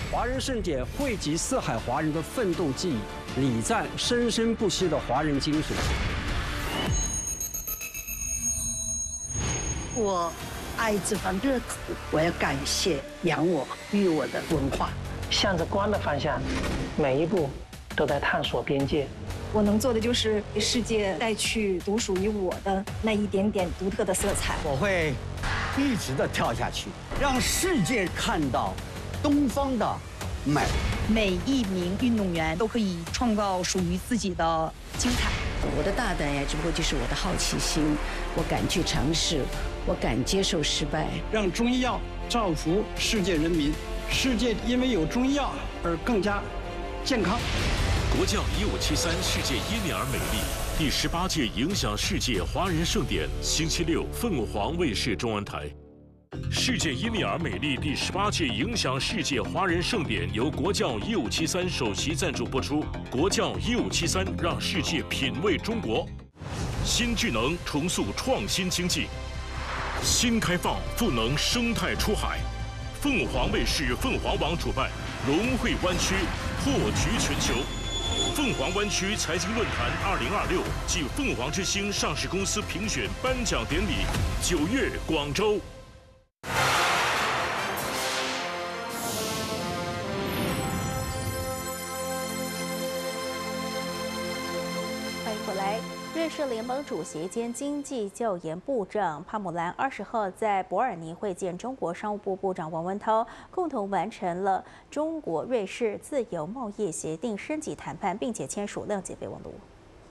华人盛典汇集四海华人的奋斗记忆，礼赞生生不息的华人精神。 我爱这份热土，我要感谢养我育我的文化。 向着光的方向，每一步都在探索边界。 我能做的就是给世界带去独属于我的那一点点独特的色彩。 我会一直的跳下去，让世界看到东方的美。 每一名运动员都可以创造属于自己的精彩。 我的大胆呀，只不过就是我的好奇心，我敢去尝试，我敢接受失败。 让中医药造福世界人民，世界因为有中医药而更加健康。 国教1573世界耶尼尔美丽第18届影响世界华人盛典，星期六凤凰卫视中文台。世界耶尼尔美丽第18届影响世界华人盛典由国教1573首席赞助播出。国教1573让世界品味中国。新智能重塑创新经济，新开放赋能生态出海。凤凰卫视凤凰网主办，融汇湾区，破局全球。凤凰湾区财经论坛2026暨凤凰之星上市公司评选颁奖典礼9月广州。 欢迎回来。瑞士联邦主席兼经济教研部长帕姆兰20号在伯尔尼会见中国商务部部长王文涛，共同完成了中国瑞士自由贸易协定升级谈判，并且签署谅解备忘录。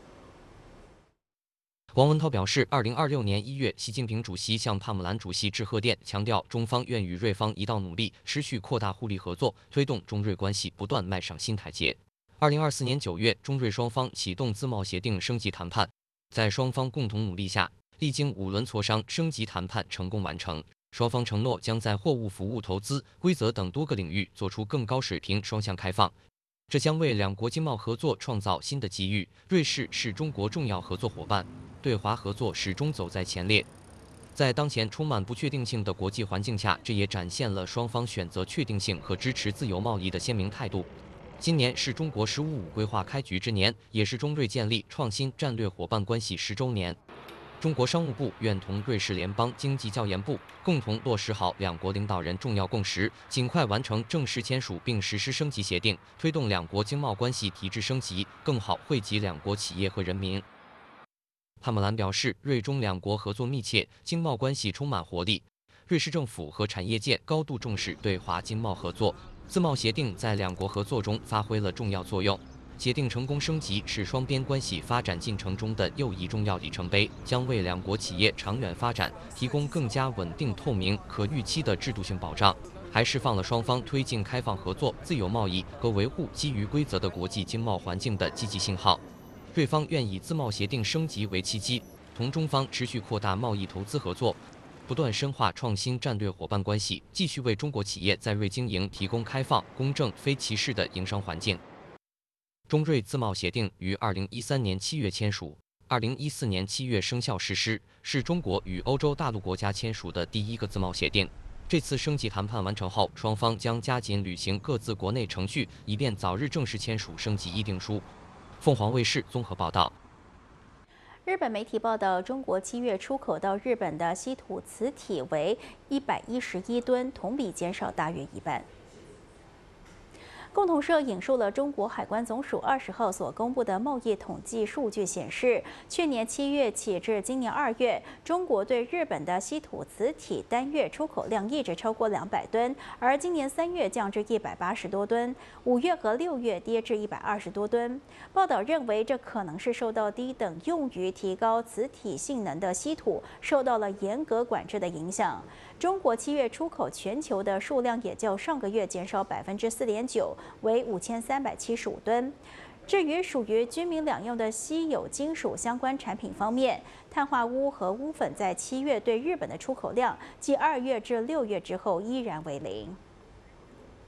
王文涛表示，2026年1月，习近平主席向帕姆兰主席致贺电，强调中方愿与瑞方一道努力，持续扩大互利合作，推动中瑞关系不断迈上新台阶。2024年9月，中瑞双方启动自贸协定升级谈判，在双方共同努力下，历经5轮磋商，升级谈判成功完成。双方承诺将在货物、服务、投资、规则等多个领域做出更高水平双向开放，这将为两国经贸合作创造新的机遇。瑞士是中国重要合作伙伴，对华合作始终走在前列。在当前充满不确定性的国际环境下，这也展现了双方选择确定性和支持自由贸易的鲜明态度。今年是中国“15+5”规划开局之年，也是中瑞建立创新战略伙伴关系10周年。中国商务部愿同瑞士联邦经济教研部共同落实好两国领导人重要共识，尽快完成正式签署并实施升级协定，推动两国经贸关系提质升级，更好惠及两国企业和人民。帕姆兰表示，瑞中两国合作密切，经贸关系充满活力。瑞士政府和产业界高度重视对华经贸合作。自贸协定在两国合作中发挥了重要作用，协定成功升级是双边关系发展进程中的又一重要里程碑，将为两国企业长远发展提供更加稳定、透明、可预期的制度性保障，还释放了双方推进开放合作、自由贸易和维护基于规则的国际经贸环境的积极信号。瑞方愿以自贸协定升级为契机，同中方持续扩大贸易投资合作，不断深化创新战略伙伴关系，继续为中国企业在瑞经营提供开放、公正、非歧视的营商环境。中瑞自贸协定于2013年7月签署，2014年7月生效实施，是中国与欧洲大陆国家签署的第一个自贸协定。这次升级谈判完成后，双方将加紧履行各自国内程序，以便早日正式签署升级议定书。凤凰卫视综合报道。 日本媒体报道，中国7月出口到日本的稀土磁体为111吨，同比减少大约一半。共同社引述了中国海关总署20号所公布的贸易统计数据显示，去年7月起至今年2月，中国对日本的稀土磁体单月出口量一直超过200吨，而今年3月降至180多吨，5月和6月跌至120多吨。报道认为，这可能是受到低等用于提高磁体性能的稀土受到了严格管制的影响。中国7月出口全球的数量也较上个月减少4.9%，为5375吨。至于属于居民两用的稀有金属相关产品方面，碳化钨和钨粉在7月对日本的出口量，继2月至6月之后依然为0。